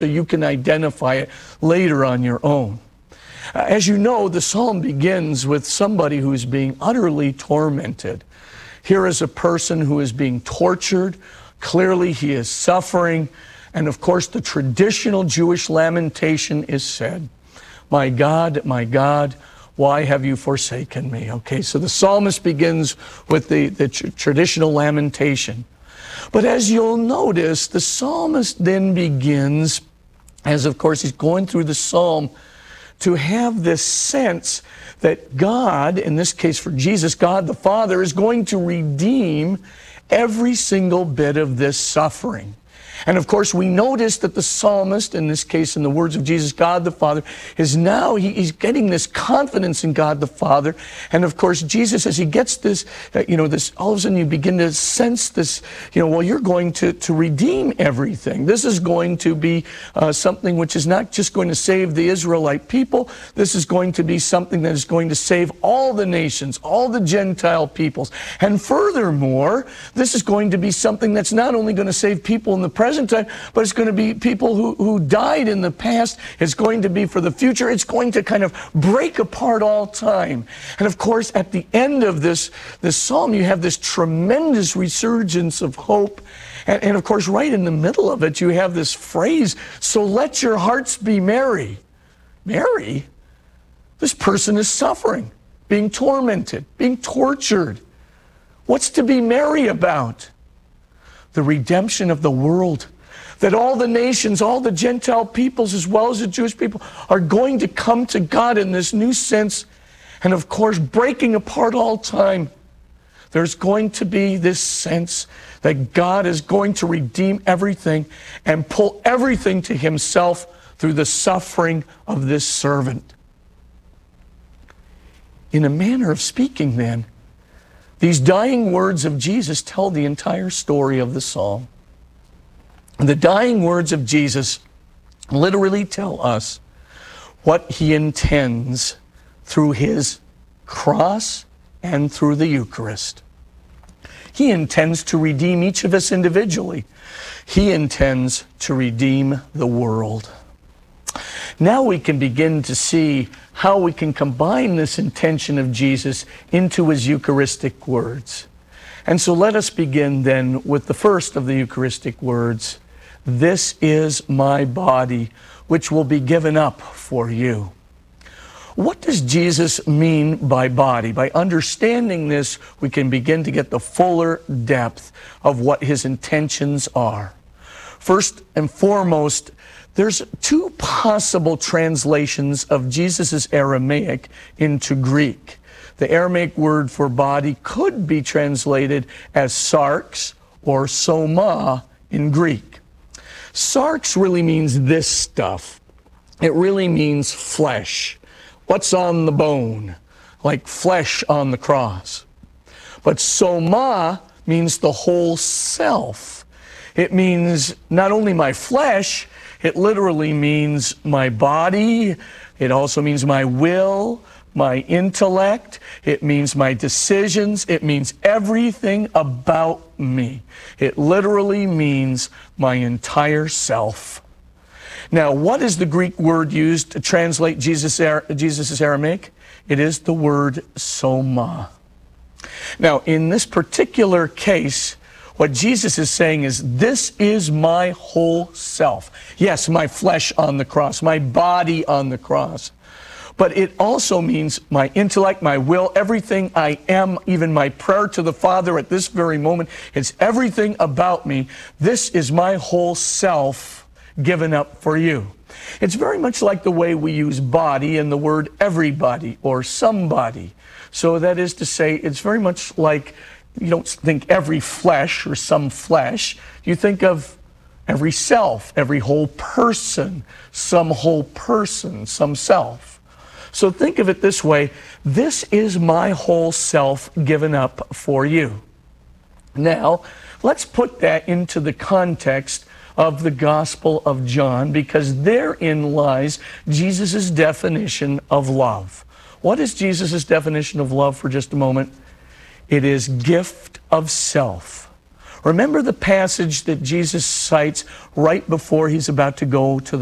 so you can identify it later on your own. As you know, the psalm begins with somebody who is being utterly tormented. Here is a person who is being tortured. Clearly he is suffering. And of course the traditional Jewish lamentation is said, my God, why have you forsaken me? Okay, so the psalmist begins with the traditional lamentation. But as you'll notice, the psalmist then begins, as of course he's going through the psalm, to have this sense that God, in this case for Jesus, God the Father, is going to redeem every single bit of this suffering. And of course, we notice that the psalmist, in this case, in the words of Jesus, God the Father, is now, he's getting this confidence in God the Father. And of course, Jesus, as he gets this, this, all of a sudden you begin to sense this, well, you're going to redeem everything. This is going to be something which is not just going to save the Israelite people. This is going to be something that is going to save all the nations, all the Gentile peoples. And furthermore, this is going to be something that's not only going to save people in the present time, but it's going to be people who died in the past. It's going to be for the future. It's going to kind of break apart all time. And of course, at the end of this psalm, you have this tremendous resurgence of hope. And of course, right in the middle of it, you have this phrase, so let your hearts be merry. Merry? This person is suffering, being tormented, being tortured. What's to be merry about? The redemption of the world, that all the nations, all the Gentile peoples, as well as the Jewish people, are going to come to God in this new sense. And of course, breaking apart all time, there's going to be this sense that God is going to redeem everything and pull everything to himself through the suffering of this servant. In a manner of speaking then, these dying words of Jesus tell the entire story of the psalm. The dying words of Jesus literally tell us what he intends through his cross and through the Eucharist. He intends to redeem each of us individually. He intends to redeem the world. Now we can begin to see how we can combine this intention of Jesus into his Eucharistic words. And so let us begin then with the first of the Eucharistic words. This is my body, which will be given up for you. What does Jesus mean by body? By understanding this, we can begin to get the fuller depth of what his intentions are. First and foremost, there's two possible translations of Jesus' Aramaic into Greek. The Aramaic word for body could be translated as sarx or soma in Greek. Sarx really means this stuff. It really means flesh. What's on the bone? Like flesh on the cross. But soma means the whole self. It means not only my flesh, it literally means my body. It also means my will, my intellect. It means my decisions. It means everything about me. It literally means my entire self. Now, what is the Greek word used to translate Jesus' Aramaic? It is the word soma. Now, in this particular case, what Jesus is saying is, this is my whole self. Yes, my flesh on the cross, my body on the cross. But it also means my intellect, my will, everything I am, even my prayer to the Father at this very moment. It's everything about me. This is my whole self given up for you. It's very much like the way we use body in the word everybody or somebody. So that is to say, it's very much like, you don't think every flesh or some flesh. You think of every self, every whole person, some whole person, some self. So think of it this way. This is my whole self given up for you. Now, let's put that into the context of the Gospel of John, because therein lies Jesus' definition of love. What is Jesus' definition of love for just a moment? It is gift of self. Remember the passage that Jesus cites right before he's about to go to the